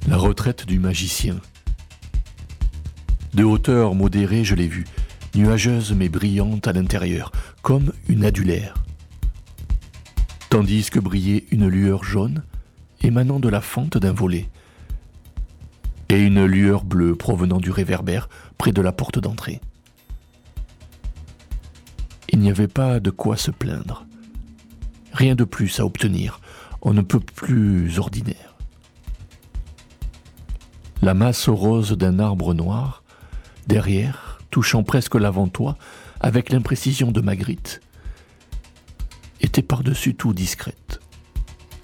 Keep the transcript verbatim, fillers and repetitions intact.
La retraite du magicien. De hauteur modérée, je l'ai vue, nuageuse mais brillante à l'intérieur, comme une adulaire. Tandis que brillait une lueur jaune émanant de la fente d'un volet, et une lueur bleue provenant du réverbère près de la porte d'entrée. Il n'y avait pas de quoi se plaindre. Rien de plus à obtenir, on ne peut plus ordinaire. La masse rose d'un arbre noir, derrière, touchant presque l'avant-toit, avec l'imprécision de Magritte, était par-dessus tout discrète.